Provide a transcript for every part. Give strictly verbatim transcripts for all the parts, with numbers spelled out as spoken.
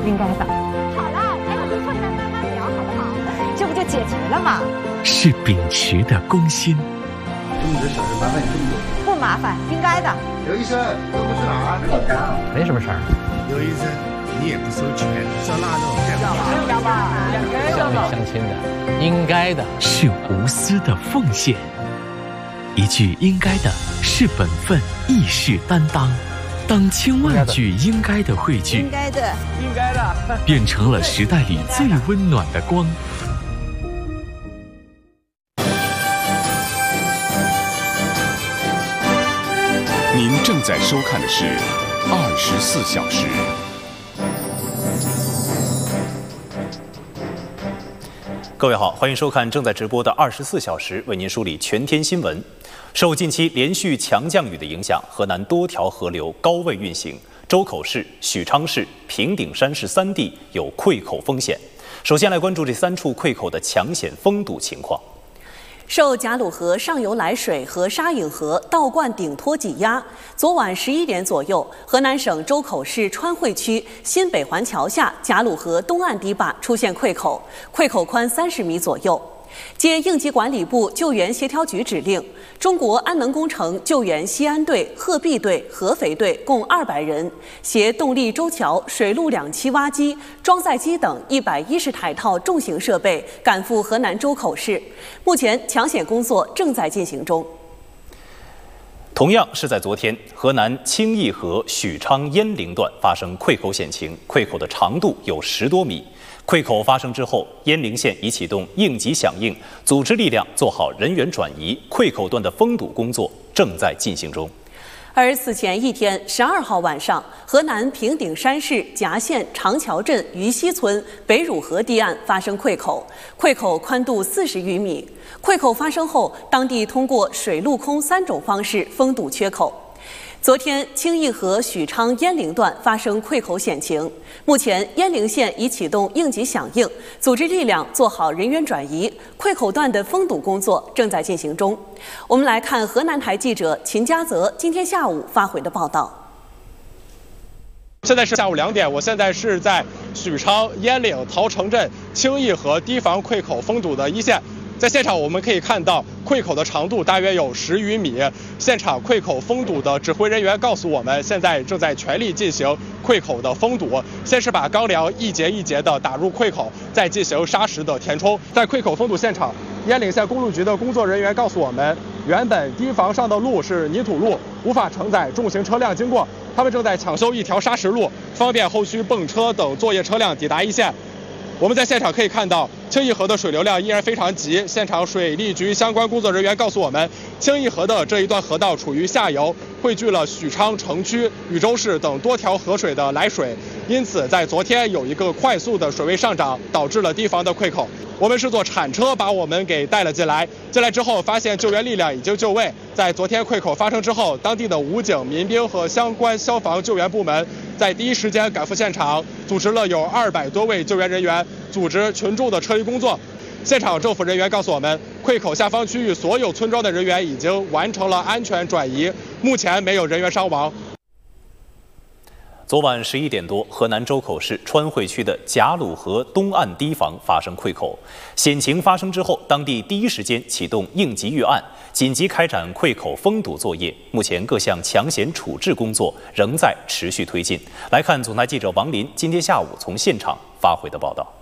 应该的。 好了，咱俩就坐下来慢慢聊，好不好？这不就解决了吗？ 是秉持的公心。 这么多小事麻烦你这么多。 不麻烦，应该的。 刘医生，这不是哪儿？老家。 没什么事儿。 刘医生，你也不收钱，烧腊肉干嘛？ 要吧，两个人乡里乡亲的，应该的。是无私的奉献。一句应该的是本分，亦是担当。当千万句应该的汇聚， 应该的， 应该的， 变成了时代里最温暖的光。 您正在收看的是《二十四小时》。 各位好，欢迎收看正在直播的《二十四小时》，为您梳理全天新闻。受近期连续强降雨的影响，河南多条河流高位运行，周口市、许昌市、平顶山市三地有溃口风险。首先来关注这三处溃口的强险封堵情况。 受贾鲁河上游来水和沙隐河倒灌顶托挤压，昨晚十一点左右，河南省周口市川汇区新北环桥下贾鲁河东岸堤坝出现溃口，溃口宽三十米左右。接应急管理部救援协调局指令，中国安能工程救援西安队、鹤壁队、合肥队共二百人，携动力周桥、水陆两栖挖机、装载机等一百一十台套重型设备赶赴河南周口市。目前抢险工作正在进行中。 同样是在昨天，河南清义河许昌鄢陵段发生溃口险情，溃口的长度有十多米。溃口发生之后，鄢陵县已启动应急响应，组织力量做好人员转移，溃口段的封堵工作正在进行中。 而此前一天，十二号晚上，河南平顶山市夹县长桥镇于西村北汝河堤岸发生溃口，溃口宽度四十余米。溃口发生后，当地通过水陆空三种方式封堵缺口。昨天，清义河许昌鄢陵段发生溃口险情，目前鄢陵县已启动应急响应，组织力量做好人员转移，溃口段的封堵工作正在进行中。我们来看河南台记者秦佳泽今天下午发回的报道。 现在是下午两点，我现在是在许昌鄢陵陶城镇清义河堤防溃口封堵的一线。在现场我们可以看到，溃口的长度大约有十余米。现场溃口封堵的指挥人员告诉我们，现在正在全力进行溃口的封堵。先是把钢梁一节一节的打入溃口，再进行砂石的填充。在溃口封堵现场，鄢陵县公路局的工作人员告诉我们，原本堤防上的路是泥土路，无法承载重型车辆经过，他们正在抢修一条砂石路，方便后续泵车等作业车辆抵达一线。我们在现场可以看到，清义河的水流量依然非常急。现场水利局相关工作人员告诉我们，清义河的这一段河道处于下游，汇聚了许昌城区、禹州市等多条河水的来水，因此在昨天有一个快速的水位上涨，导致了堤防的溃口。我们是坐铲车把我们给带了进来，进来之后发现救援力量已经就位。在昨天溃口发生之后，当地的武警、民兵和相关消防救援部门在第一时间赶赴现场，组织了有二百多位救援人员，组织群众的撤离工作。现场政府人员告诉我们，溃口下方区域所有村庄的人员已经完成了安全转移，目前没有人员伤亡。 昨晚十一点多，河南周口市川汇区的贾鲁河东岸堤防发生溃口。险情发生之后，当地第一时间启动应急预案，紧急开展溃口封堵作业。目前各项抢险处置工作仍在持续推进。来看总台记者王林今天下午从现场发回的报道。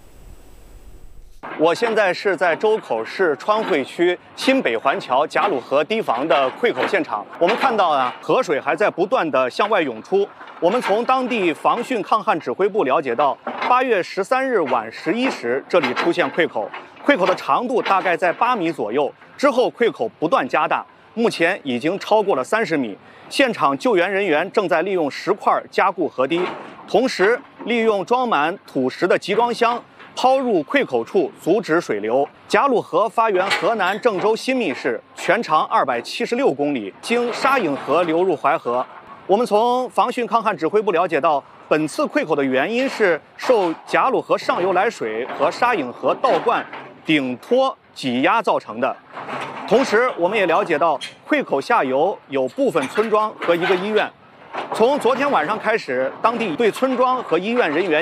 我现在是在周口市川汇区新北环桥贾鲁河堤防的溃口现场。我们看到啊，河水还在不断的向外涌出。我们从当地防汛抗旱指挥部了解到，八月十三日晚十一时，这里出现溃口，溃口的长度大概在八米左右。之后溃口不断加大，目前已经超过了三十米。现场救援人员正在利用石块加固河堤，同时利用装满土石的集装箱抛入溃口处，阻止水流。贾鲁河发源河南郑州新密市，全长二百七十六公里，经沙隐河流入淮河。我们从防汛抗旱指挥部了解到，本次溃口的原因是受贾鲁河上游来水和沙隐河倒灌顶托挤压造成的。同时，我们也了解到，溃口下游有部分村庄和一个医院。从昨天晚上开始，当地对村庄和医院人员